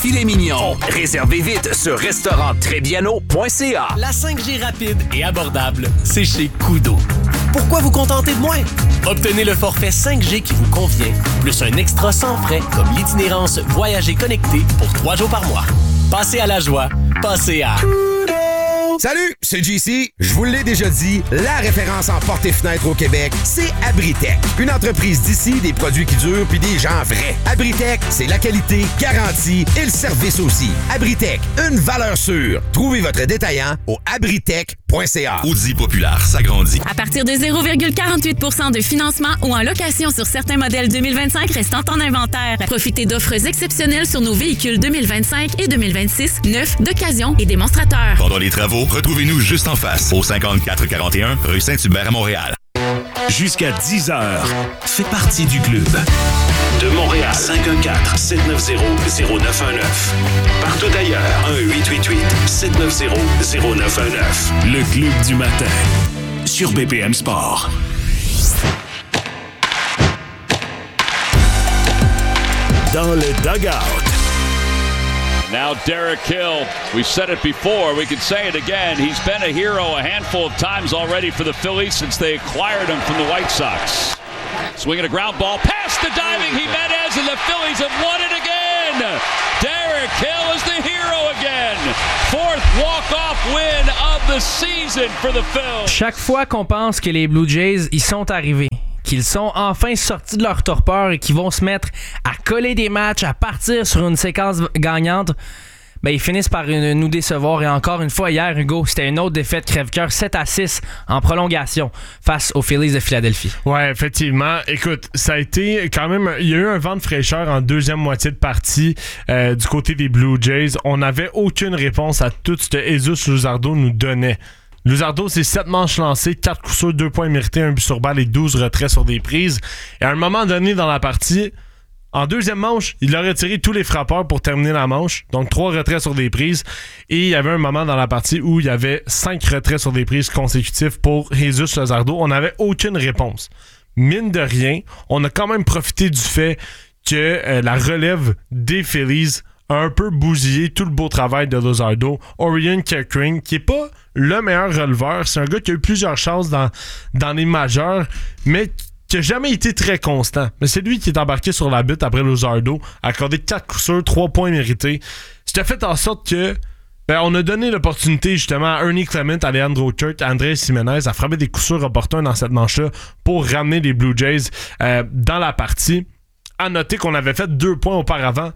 Filet mignon. Réservez vite sur restauranttrébbiano.ca. La 5G rapide et abordable, c'est chez Koodo. Pourquoi vous contenter de moins? Obtenez le forfait 5G qui vous convient, plus un extra sans frais comme l'itinérance Voyager connecté pour 3 jours par mois. Passez à la joie, passez à... Salut, c'est JC. Je vous l'ai déjà dit, la référence en portes et fenêtres au Québec, c'est Abritech. Une entreprise d'ici, des produits qui durent puis des gens vrais. Abritech, c'est la qualité garantie et le service aussi. Abritech, une valeur sûre. Trouvez votre détaillant au abritech.ca. Audi Populaire s'agrandit. À partir de 0,48 % de financement ou en location sur certains modèles 2025 restant en inventaire. Profitez d'offres exceptionnelles sur nos véhicules 2025 et 2026, neufs, d'occasion et démonstrateurs. Pendant les travaux, retrouvez-nous juste en face, au 5441 rue Saint-Hubert à Montréal. Jusqu'à 10h, fais partie du club. De Montréal, 514-790-0919. Partout ailleurs, 1-888-790-0919. Le club du matin, sur BPM Sport. Dans le dugout. Now Derek Hill, we said it before, we can say it again. He's been a hero a handful of times already for the Phillies since they acquired him from the White Sox. Swinging a ground ball past the diving Jimenez, and the Phillies have won it again. Derek Hill is the hero again. Fourth walk-off win of the season for the Phils. Chaque fois qu'on pense que les Blue Jays y sont arrivés, qu'ils sont enfin sortis de leur torpeur et qu'ils vont se mettre à coller des matchs, à partir sur une séquence gagnante, ben ils finissent par nous décevoir. Et encore une fois, hier, Hugo, c'était une autre défaite crève-cœur, 7-6 en prolongation face aux Phillies de Philadelphie. Ouais, effectivement. Écoute, ça a été quand même... Il y a eu un vent de fraîcheur en deuxième moitié de partie du côté des Blue Jays. On n'avait aucune réponse à tout ce que Jesus Luzardo nous donnait. Luzardo, c'est 7 manches lancées, 4 coups sûrs, 2 points mérités, 1 but sur balle et 12 retraits sur des prises. Et à un moment donné dans la partie, en deuxième manche, il a retiré tous les frappeurs pour terminer la manche. Donc 3 retraits sur des prises. Et il y avait un moment dans la partie où il y avait 5 retraits sur des prises consécutifs pour Jesus Luzardo. On n'avait aucune réponse. Mine de rien, on a quand même profité du fait que la relève des Phillies a un peu bousillé tout le beau travail de Luzardo. Orion Kerkering, qui est pas le meilleur releveur, c'est un gars qui a eu plusieurs chances dans les majeurs, mais qui n'a jamais été très constant. Mais c'est lui qui est embarqué sur la butte après Luzardo, accordé 4 coups sûrs, 3 points mérités. Ce qui a fait en sorte que on a donné l'opportunité justement à Ernie Clement, Alejandro Kirk, Andrés Jiménez à frapper des coups sûrs opportuns dans cette manche-là pour ramener les Blue Jays dans la partie. À noter qu'on avait fait 2 points auparavant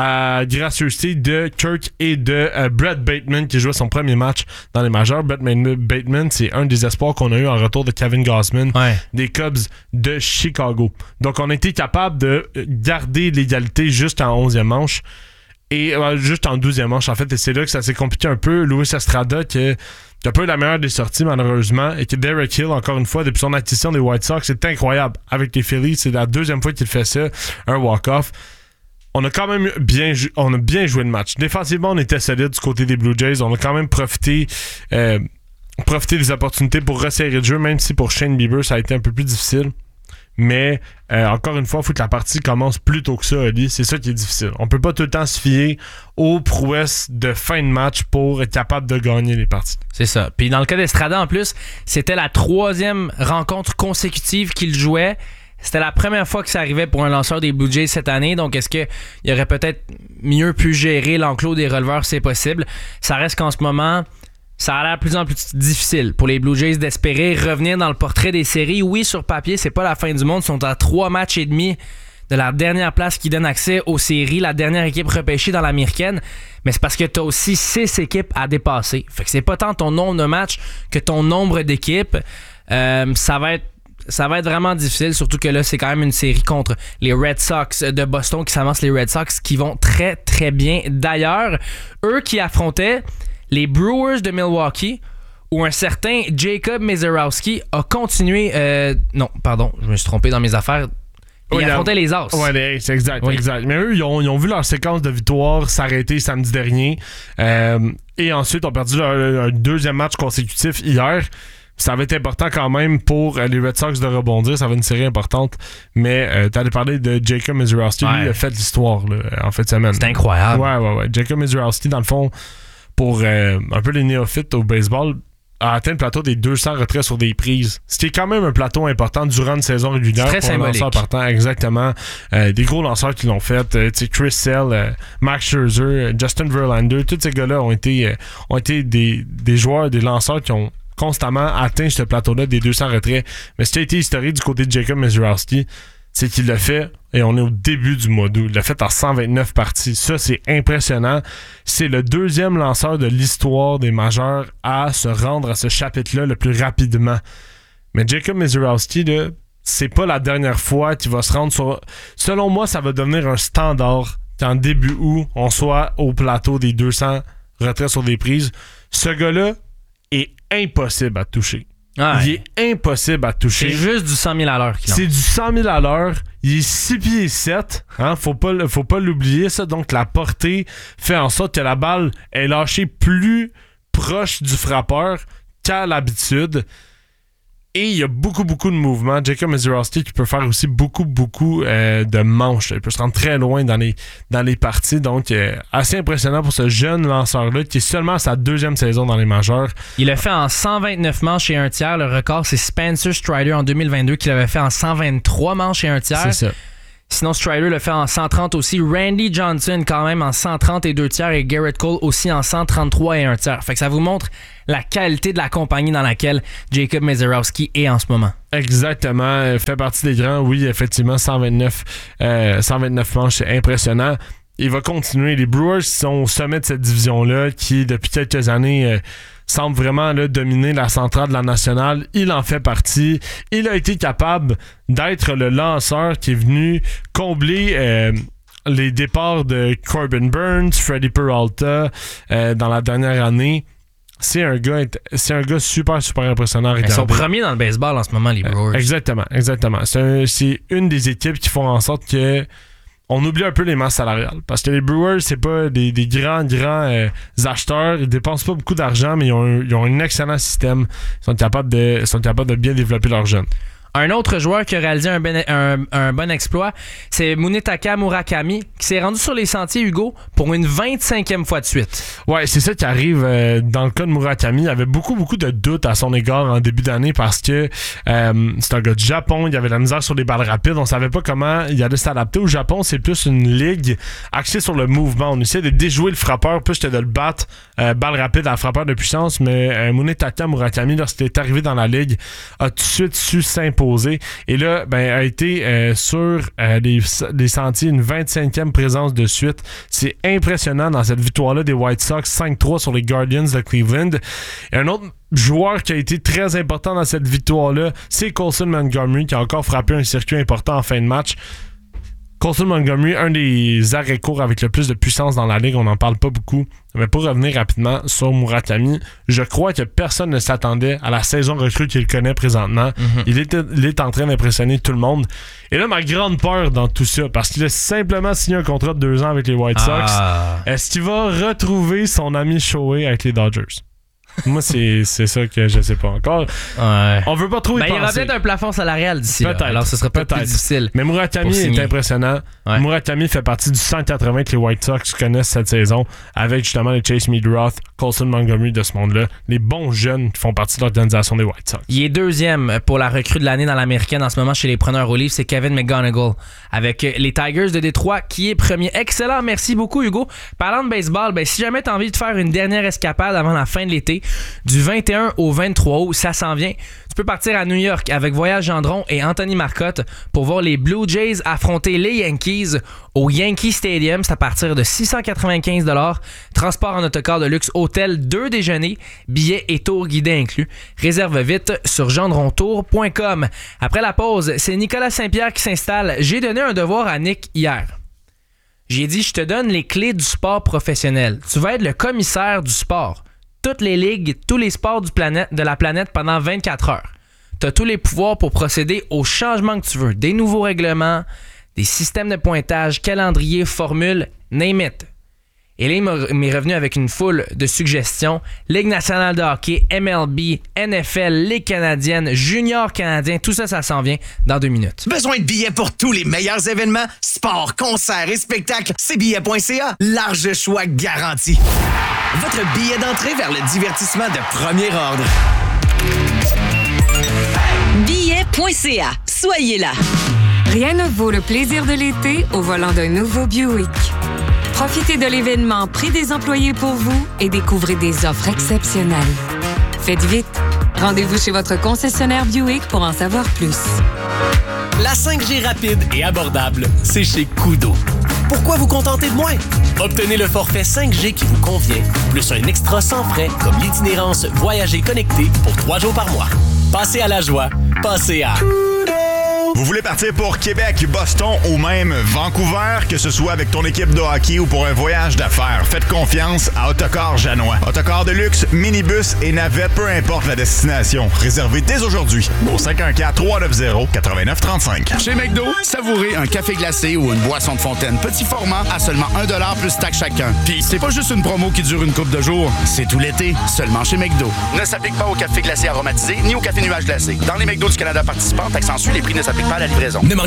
à gracieuseté de Kirk et de Brett Bateman qui jouait son premier match dans les majeurs. Brett Bateman, c'est un des espoirs qu'on a eu en retour de Kevin Gausman des Cubs de Chicago. Donc on a été capable de garder l'égalité juste en 11e manche et juste en 12e manche en fait, et c'est là que ça s'est compliqué un peu. Luis Estrada qui est un peu la meilleure des sorties malheureusement, et que Derek Hill, encore une fois, depuis son acquisition des White Sox, c'est incroyable avec les Phillies, c'est la deuxième fois qu'il fait ça, un walk-off. On a quand même bien joué le match. Défensivement, on était solide du côté des Blue Jays. On a quand même profité des opportunités pour resserrer le jeu, même si pour Shane Bieber, ça a été un peu plus difficile. Mais encore une fois, il faut que la partie commence plus tôt que ça, Ali. C'est ça qui est difficile. On peut pas tout le temps se fier aux prouesses de fin de match pour être capable de gagner les parties. C'est ça. Puis dans le cas d'Estrada, en plus, c'était la 3e rencontre consécutive qu'il jouait. C'était la première fois que ça arrivait pour un lanceur des Blue Jays cette année, donc est-ce qu'il aurait peut-être mieux pu gérer l'enclos des releveurs? C'est possible. Ça reste qu'en ce moment, ça a l'air de plus en plus difficile pour les Blue Jays d'espérer revenir dans le portrait des séries. Oui, sur papier, c'est pas la fin du monde. Ils sont à 3 matchs et demi de la dernière place qui donne accès aux séries, la dernière équipe repêchée dans l'américaine, mais c'est parce que t'as aussi 6 équipes à dépasser. Fait que c'est pas tant ton nombre de matchs que ton nombre d'équipes. Ça va être vraiment difficile, surtout que là, c'est quand même une série contre les Red Sox de Boston qui s'avancent, les Red Sox qui vont très, très bien. D'ailleurs, eux qui affrontaient les Brewers de Milwaukee, où un certain Jacob Mezerowski a continué... non, pardon, je me suis trompé dans mes affaires. Ils affrontaient les As. Ouais, c'est exact, oui. Exact. Mais eux, ils ont vu leur séquence de victoire s'arrêter samedi dernier. Et ensuite, ont perdu leur deuxième match consécutif hier. ça va être important quand même pour les Red Sox de rebondir. Ça va être une série importante. Mais t'allais parler de Jacob Mezurowski. Lui, il a fait l'histoire là, en fin de semaine. C'est incroyable. Ouais. Jacob Mezurowski, dans le fond, pour un peu les néophytes au baseball, a atteint le plateau des 200 retraits sur des prises. Ce qui est quand même un plateau important durant une saison régulière. C'est très pour symbolique. un lanceur partant. Exactement. Des gros lanceurs qui l'ont fait. Chris Sale, Max Scherzer, Justin Verlander. Tous ces gars-là ont été des joueurs, des lanceurs qui ont constamment atteint ce plateau-là des 200 retraits. Mais ce qui a été historique du côté de Jacob Mezurowski, c'est qu'il l'a fait, et on est au début du mois d'août. Il l'a fait en 129 parties. Ça, c'est impressionnant. C'est le deuxième lanceur de l'histoire des majeurs à se rendre à ce chapitre-là le plus rapidement. Mais Jacob Mezurowski, là, c'est pas la dernière fois qu'il va se rendre sur... Selon moi, ça va devenir un standard qu'en début août, on soit au plateau des 200 retraits sur des prises. Ce gars-là est impossible à toucher. Ouais. Il est impossible à toucher. C'est juste du 100 000 à l'heure qu'il C'est du 100 000 à l'heure. Il est 6 pieds 7. Hein? Faut pas l'oublier, ça. Donc, la portée fait en sorte que la balle est lâchée plus proche du frappeur qu'à l'habitude. Et il y a beaucoup de mouvements. Jacob Mezurowski qui peut faire aussi beaucoup de manches. Il peut se rendre très loin dans les parties. Donc, assez impressionnant pour ce jeune lanceur-là qui est seulement à sa deuxième saison dans les majeurs. Il l'a fait en 129 manches et un tiers. Le record, c'est Spencer Strider en 2022 qui l'avait fait en 123 manches et un tiers. C'est ça. Sinon, Strider le fait en 130 aussi. Randy Johnson quand même en 130 et 2 tiers et Garrett Cole aussi en 133 et 1 tiers. Fait que ça vous montre la qualité de la compagnie dans laquelle Jacob Mezurowski est en ce moment. Exactement. Il fait partie des grands. Oui, effectivement, 129 manches, c'est impressionnant. Il va continuer. Les Brewers sont au sommet de cette division-là qui, depuis quelques années... semble vraiment là, dominer la centrale de la nationale. Il en fait partie. Il a été capable d'être le lanceur qui est venu combler les départs de Corbin Burns, Freddie Peralta dans la dernière année. C'est un gars super impressionnant à regarder. Ils sont premiers dans le baseball en ce moment, les Brewers. Exactement. C'est une des équipes qui font en sorte que on oublie un peu les masses salariales. Parce que les Brewers, c'est pas des grands acheteurs. Ils dépensent pas beaucoup d'argent, mais ils ont un excellent système. Ils sont capables de bien développer leurs jeunes. Un autre joueur qui a réalisé un bon exploit, c'est Munetaka Murakami, qui s'est rendu sur les sentiers, Hugo, pour une 25e fois de suite. Ouais, c'est ça qui arrive dans le cas de Murakami. Il y avait beaucoup de doutes à son égard en début d'année parce que c'est un gars du Japon, il y avait de la misère sur les balles rapides, on savait pas comment il allait s'adapter. Au Japon, c'est plus une ligue axée sur le mouvement. On essaie de déjouer le frappeur plus que de le battre balle rapide à frappeur de puissance, mais Munetaka Murakami, lorsqu'il est arrivé dans la ligue, a tout de suite su s'imposer. Et là, a été sur les sentiers une 25e présence de suite. C'est impressionnant dans cette victoire-là des White Sox, 5-3 sur les Guardians de Cleveland. Et un autre joueur qui a été très important dans cette victoire-là, c'est Colson Montgomery, qui a encore frappé un circuit important en fin de match. Colson Montgomery, un des arrêts-courts avec le plus de puissance dans la ligue, on n'en parle pas beaucoup. Mais pour revenir rapidement sur Murakami, je crois que personne ne s'attendait à la saison recrue qu'il connaît présentement. Mm-hmm. Il est en train d'impressionner tout le monde. Et là, ma grande peur dans tout ça, parce qu'il a simplement signé un contrat de 2 ans avec les White Sox, est-ce qu'il va retrouver son ami Shohei avec les Dodgers? Moi, c'est ça que je sais pas encore. Ouais. On veut pas trop y penser. Il y aura peut-être un plafond salarial d'ici là. Alors, ce sera peut-être plus difficile. Mais Murakami est impressionnant. Ouais. Murakami fait partie du 180 que les White Sox connaissent cette saison, avec justement les Chase Meadroth, Colson Montgomery de ce monde-là. Les bons jeunes qui font partie de l'organisation des White Sox. Il est deuxième pour la recrue de l'année dans l'américaine en ce moment chez les preneurs au livre. C'est Kevin McGonigal avec les Tigers de Détroit qui est premier. Excellent. Merci beaucoup, Hugo. Parlant de baseball, si jamais tu as envie de faire une dernière escapade avant la fin de l'été, du 21 au 23 août, ça s'en vient. Tu peux partir à New York avec Voyage Gendron et Anthony Marcotte pour voir les Blue Jays affronter les Yankees au Yankee Stadium. C'est à partir de $695. Transport en autocar de luxe, hôtel, 2 déjeuners, billets et tours guidés inclus. Réserve vite sur gendrontour.com. Après la pause, c'est Nicolas Saint-Pierre qui s'installe. J'ai donné un devoir à Nick hier. J'ai dit, je te donne les clés du sport professionnel. Tu vas être le commissaire du sport. Toutes les ligues, tous les sports de la planète pendant 24 heures. Tu as tous les pouvoirs pour procéder aux changements que tu veux. Des nouveaux règlements, des systèmes de pointage, calendrier, formules, name it. Et là, il m'est revenu avec une foule de suggestions. Ligue nationale de hockey, MLB, NFL, Ligue canadienne, Junior canadien, tout ça s'en vient dans 2 minutes. Besoin de billets pour tous les meilleurs événements? Sports, concerts et spectacles, c'est billets.ca. Large choix garanti. Votre billet d'entrée vers le divertissement de premier ordre. Billets.ca. Soyez là. Rien ne vaut le plaisir de l'été au volant d'un nouveau Buick. Profitez de l'événement Prix des employés pour vous et découvrez des offres exceptionnelles. Faites vite. Rendez-vous chez votre concessionnaire Buick pour en savoir plus. La 5G rapide et abordable, c'est chez Koodo. Pourquoi vous contenter de moins? Obtenez le forfait 5G qui vous convient, plus un extra sans frais comme l'itinérance Voyager connecté pour 3 jours par mois. Passez à la joie. Passez à... Vous voulez partir pour Québec, Boston ou même Vancouver, que ce soit avec ton équipe de hockey ou pour un voyage d'affaires, faites confiance à Autocar Janois. Autocar de luxe, minibus et navette, peu importe la destination. Réservez dès aujourd'hui au 514-390-8935. Chez McDo, savourez un café glacé ou une boisson de fontaine petit format à seulement 1$ plus taxe chacun. Puis c'est pas juste une promo qui dure une couple de jours, c'est tout l'été, seulement chez McDo. Ne s'applique pas au café glacé aromatisé ni au café nuage glacé. Dans les McDo du Canada participants, taxe en suit, les prix ne s'appliquent pas à la livraison. Ne manquez